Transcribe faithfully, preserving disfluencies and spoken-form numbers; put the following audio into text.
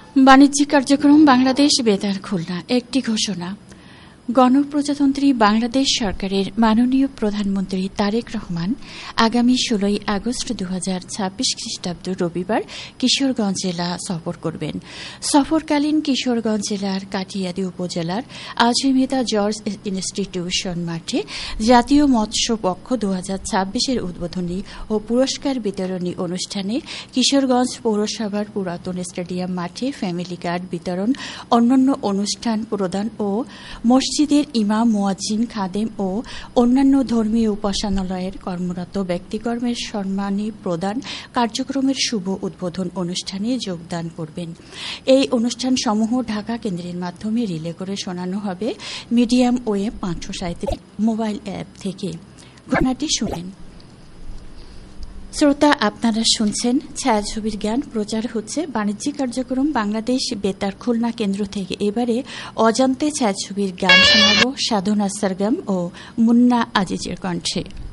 বাণিজ্যিক কার্যক্রম বাংলাদেশ বেতার খুলনা একটি ঘোষণা। গণপ্রজাতন্ত্রী বাংলাদেশ সরকারের মাননীয় প্রধানমন্ত্রী তারেক রহমান আগামী ষোলোই আগস্ট দু হাজার ছাব্বিশ খ্রিস্টাব্দ রবিবার কিশোরগঞ্জ জেলা সফর করবেন। সফরকালীন কিশোরগঞ্জ জেলার কাটিয়াদি উপজেলার আজমেদা জর্জ ইনস্টিটিউশন মাঠে জাতীয় মৎস্য পক্ষ দু হাজার ছাব্বিশের উদ্বোধনী ও পুরস্কার বিতরণী অনুষ্ঠানে কিশোরগঞ্জ পৌরসভার পুরাতন স্টেডিয়াম মাঠে ফ্যামিলি কার্ড বিতরণ, অন্যান্য অনুষ্ঠান প্রদান ও মসজিদ মসজিদের ইমাম, মুয়াজ্জিন, খাদেম ও অন্যান্য ধর্মীয় উপাসনালয়ের কর্মরত ব্যক্তিকর্মের সম্মানী প্রদান কার্যক্রমের শুভ উদ্বোধন অনুষ্ঠানে যোগদান করবেন। এই অনুষ্ঠানসমূহ ঢাকা কেন্দ্রের মাধ্যমে রিলে করে শোনানো হবে মিডিয়াম ওয়েভ পাঁচশো সাঁত্রিশ মোবাইল অ্যাপ থেকে। ঘটনাটি শুনেন। শ্রোতা, আপনারা শুনছেন ছায়াছবির জ্ঞান প্রচার হচ্ছে বাণিজ্যিক কার্যক্রম বাংলাদেশ বেতার খুলনা কেন্দ্র থেকে। এবারে অজান্তে ছায়াছবির গান শোনাব সাধনা সরগম ও মুন্না আজিজের কণ্ঠে।